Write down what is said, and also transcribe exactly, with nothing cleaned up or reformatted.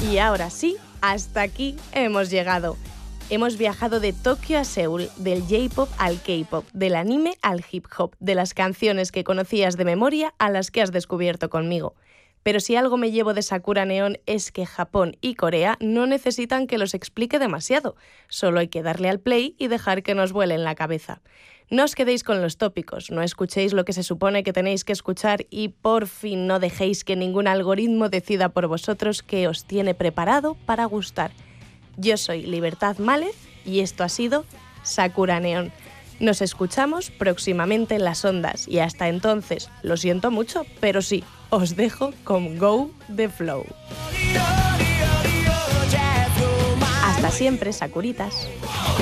Y ahora sí, hasta aquí hemos llegado. Hemos viajado de Tokio a Seúl, del J-pop al K-pop, del anime al hip-hop, de las canciones que conocías de memoria a las que has descubierto conmigo. Pero si algo me llevo de Sakura Neon es que Japón y Corea no necesitan que los explique demasiado. Solo hay que darle al play y dejar que nos vuele en la cabeza. No os quedéis con los tópicos, no escuchéis lo que se supone que tenéis que escuchar y por fin no dejéis que ningún algoritmo decida por vosotros qué os tiene preparado para gustar. Yo soy Libertad Mález y esto ha sido Sakura Neon. Nos escuchamos próximamente en las ondas y hasta entonces, lo siento mucho, pero sí, os dejo con Go The Flow. Hasta siempre, Sakuritas.